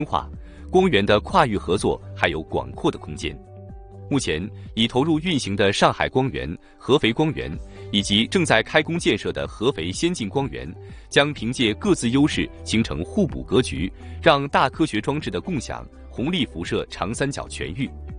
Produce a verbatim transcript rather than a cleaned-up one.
化，光源的跨域合作还有广阔的空间。目前已投入运行的上海光源、合肥光源，以及正在开工建设的合肥先进光源，将凭借各自优势形成互补格局，让大科学装置的共享、红利辐射长三角全域。